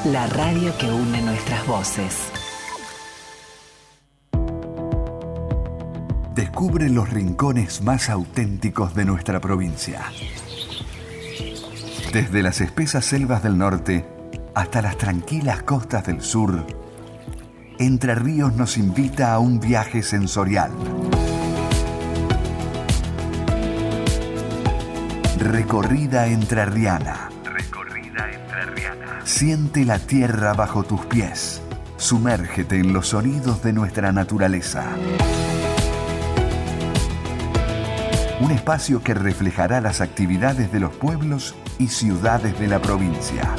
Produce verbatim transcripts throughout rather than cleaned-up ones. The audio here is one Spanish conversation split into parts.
La radio que une nuestras voces. Descubre los rincones más auténticos de nuestra provincia. Desde las espesas selvas del norte hasta las tranquilas costas del sur, Entre Ríos nos invita a un viaje sensorial. Recorrida entrerriana. Recorrida entrerriana. Siente la tierra bajo tus pies. Sumérgete en los sonidos de nuestra naturaleza. Un espacio que reflejará las actividades de los pueblos y ciudades de la provincia.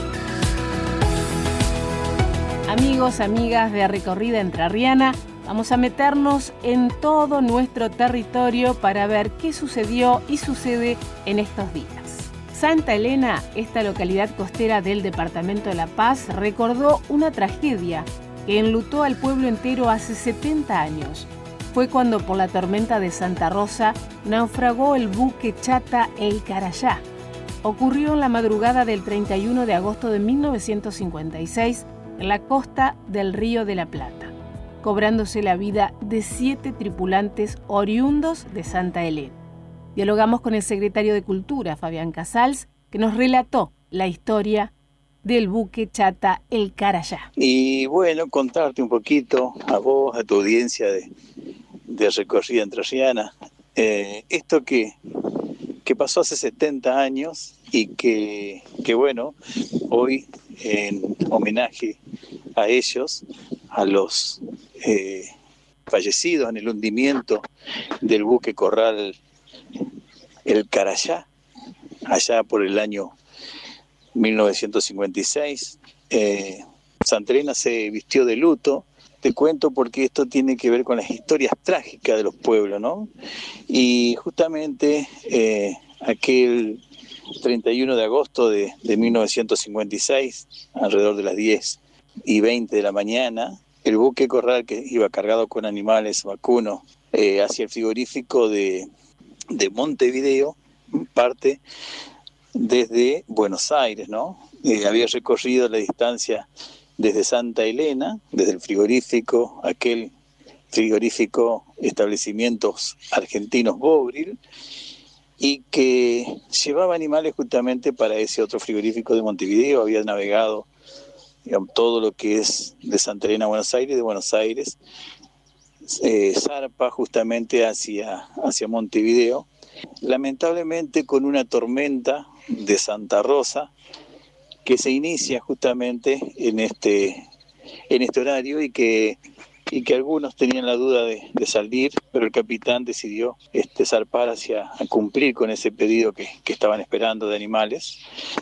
Amigos, amigas de Recorrida Entrerriana, vamos a meternos en todo nuestro territorio para ver qué sucedió y sucede en estos días. Santa Elena, esta localidad costera del departamento de La Paz, recordó una tragedia que enlutó al pueblo entero hace setenta años. Fue cuando por la tormenta de Santa Rosa naufragó el buque chata El Carayá. Ocurrió en la madrugada del treinta y uno de agosto de mil novecientos cincuenta y seis en la costa del Río de la Plata, cobrándose la vida de siete tripulantes oriundos de Santa Elena. Dialogamos con el secretario de Cultura, Fabián Casals, que nos relató la historia del buque chata El Carayá. Y bueno, contarte un poquito a vos, a tu audiencia de, de Recorrida Entrerriana, eh, esto que, que pasó hace setenta años y que, que bueno, hoy en homenaje a ellos, a los eh, fallecidos en el hundimiento del buque corral El Carayá, allá por el año mil novecientos cincuenta y seis, eh, Santa Elena se vistió de luto. Te cuento porque esto tiene que ver con las historias trágicas de los pueblos, ¿no? Y justamente eh, aquel treinta y uno de agosto de, de mil novecientos cincuenta y seis, alrededor de las diez y veinte de la mañana, el buque corral que iba cargado con animales vacunos eh, hacia el frigorífico de, de Montevideo parte desde Buenos Aires, ¿no? Eh, había recorrido la distancia desde Santa Elena, desde el frigorífico, aquel frigorífico Establecimientos Argentinos Bobril, y que llevaba animales justamente para ese otro frigorífico de Montevideo. Había navegado, digamos, todo lo que es de Santa Elena a Buenos Aires, de Buenos Aires, eh, zarpa justamente hacia, hacia Montevideo, lamentablemente con una tormenta de Santa Rosa que se inicia justamente en este, en este horario y que, y que algunos tenían la duda de, de salir, pero el capitán decidió este, zarpar hacia a cumplir con ese pedido que, que estaban esperando de animales.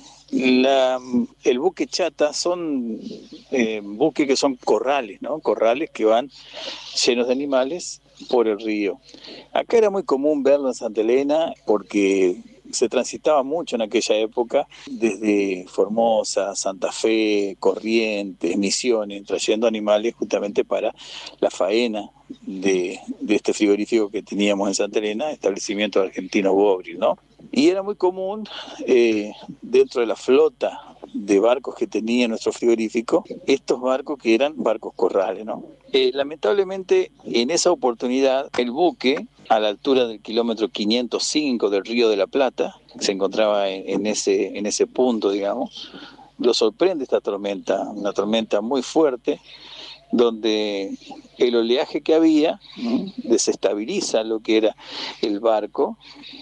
La, el buque chata son eh, buques que son corrales, ¿no? Corrales que van llenos de animales por el río. Acá era muy común verlo en Santa Elena porque se transitaba mucho en aquella época, desde Formosa, Santa Fe, Corrientes, Misiones, trayendo animales justamente para la faena de, de este frigorífico que teníamos en Santa Elena, establecimiento argentino Bobril, ¿no? Y era muy común eh, dentro de la flota de barcos que tenía nuestro frigorífico, estos barcos que eran barcos corrales, ¿no? Eh, lamentablemente, en esa oportunidad, el buque, a la altura del kilómetro quinientos cinco del Río de la Plata, se encontraba en, en, ese, en ese punto, digamos, lo sorprende esta tormenta, una tormenta muy fuerte, donde el oleaje que había ¿no? desestabiliza lo que era el barco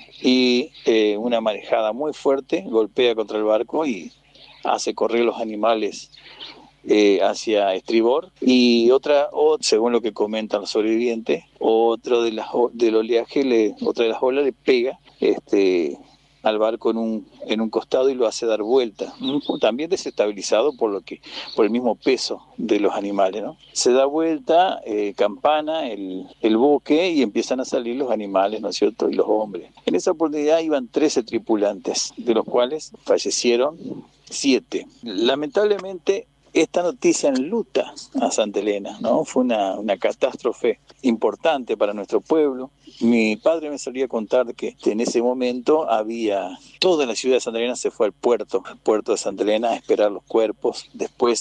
y eh, una marejada muy fuerte golpea contra el barco y hace correr los animales eh, hacia estribor. Y otra, o, según lo que comentan los sobrevivientes, otro de las, del oleaje, le, otra de las olas le pega este, al barco en un, en un costado y lo hace dar vuelta, también desestabilizado por lo que por el mismo peso de los animales, ¿no? Se da vuelta, eh, campana el, el buque y empiezan a salir los animales, ¿no es cierto?, y los hombres. En esa oportunidad iban trece tripulantes, de los cuales fallecieron siete. Lamentablemente, esta noticia enluta a Santa Elena, ¿no? Fue una, una catástrofe importante para nuestro pueblo. Mi padre me solía contar que en ese momento había, toda la ciudad de Santa Elena se fue al puerto, al puerto de Santa Elena a esperar los cuerpos. Después